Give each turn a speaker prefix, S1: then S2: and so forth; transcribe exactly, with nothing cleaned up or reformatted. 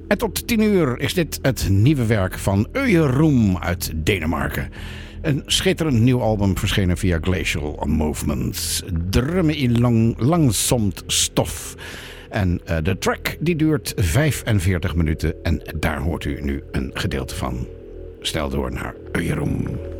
S1: En tot tien uur is dit het nieuwe werk van Øyerum uit Denemarken. Een schitterend nieuw album verschenen via Glacial Movement. Drummen in lang, langzamt stof. En uh, de track die duurt vijfenveertig minuten en daar hoort u nu een gedeelte van. Stel door naar Øyerum.